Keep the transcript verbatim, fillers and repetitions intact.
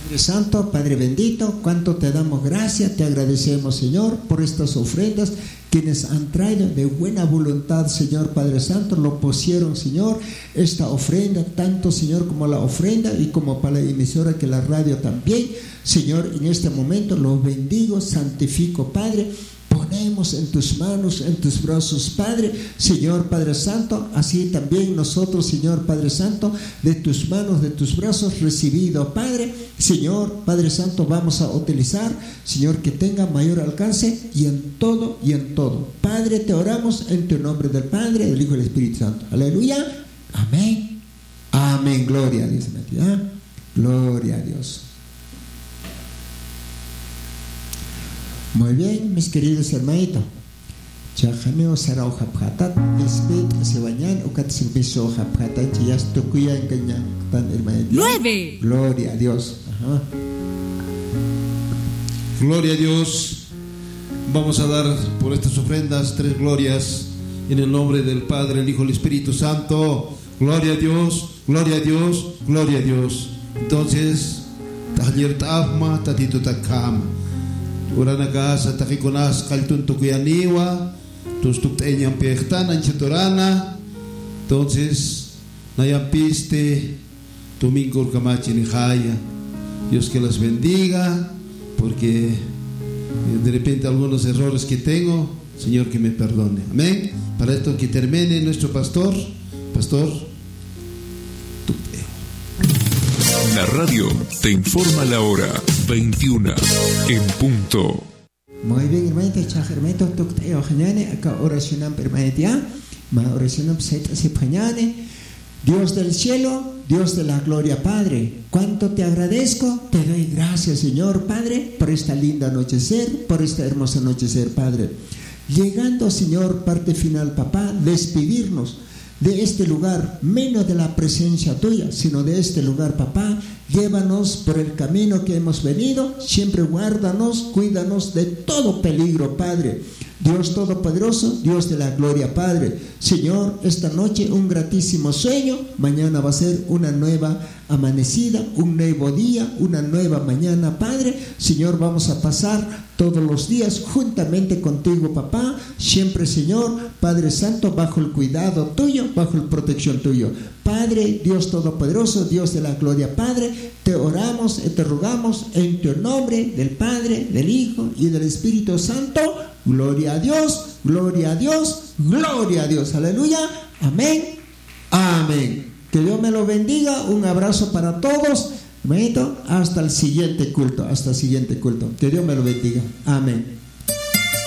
Padre Santo, Padre bendito, cuánto te damos gracias, te agradecemos, Señor, por estas ofrendas quienes han traído de buena voluntad, Señor Padre Santo, lo pusieron, Señor, esta ofrenda, tanto, Señor, como la ofrenda y como para la emisora que la radio también, Señor, en este momento los bendigo, santifico, Padre. Ponemos en tus manos, en tus brazos, Padre, Señor Padre Santo, así también nosotros, Señor Padre Santo, de tus manos, de tus brazos recibido, Padre, Señor Padre Santo, vamos a utilizar, Señor, que tenga mayor alcance y en todo y en todo. Padre, te oramos en tu nombre del Padre, del Hijo y del Espíritu Santo. Aleluya. Amén. Amén. Gloria a Dios. ¿Ah? Gloria a Dios. Muy bien, mis queridos hermanitos. Chajameo será hoja patat, espet se bañan o cat se beso hoja patat, ya estocuya en caña tan hermanito. Nueve. Gloria a Dios. Ajá. Gloria a Dios. Vamos a dar por estas ofrendas tres glorias en el nombre del Padre, el Hijo y el Espíritu Santo. Gloria a Dios, gloria a Dios, gloria a Dios. Entonces, tajer tafma, tatito takam. Urana casa takikonas kaltun tukuyaniwa, tus tukteñan piechtan anchetorana. Entonces, nayampiste domingo kamachi ni jaya. Dios que las bendiga, porque de repente algunos errores que tengo, Señor, que me perdone. Amén. Para esto que termine nuestro pastor, pastor. La radio te informa la hora veintiuna en punto. Muy bien, hermanito, hermanito, tukte ojañane, acá oracionan permanetia, ma oracionan seta se pañane. Dios del cielo, Dios de la gloria, Padre, cuánto te agradezco, te doy gracias, Señor, Padre, por esta linda anochecer, por esta hermosa anochecer, Padre. Llegando, Señor, parte final, papá, despedirnos de este lugar, menos de la presencia tuya, sino de este lugar, papá. Llévanos por el camino que hemos venido, siempre guárdanos, cuídanos de todo peligro, Padre. Dios Todopoderoso, Dios de la gloria, Padre. Señor, esta noche un gratísimo sueño, mañana va a ser una nueva amanecida, un nuevo día, una nueva mañana, Padre. Señor, vamos a pasar todos los días juntamente contigo, papá, siempre, Señor, Padre Santo, bajo el cuidado tuyo, bajo la protección tuyo. Padre, Dios Todopoderoso, Dios de la gloria, Padre, te oramos y te rogamos en tu nombre, del Padre, del Hijo y del Espíritu Santo. Gloria a Dios, gloria a Dios, gloria a Dios. Aleluya. Amén. Amén. Que Dios me lo bendiga. Un abrazo para todos. Hasta el siguiente culto. Hasta el siguiente culto. Que Dios me lo bendiga. Amén.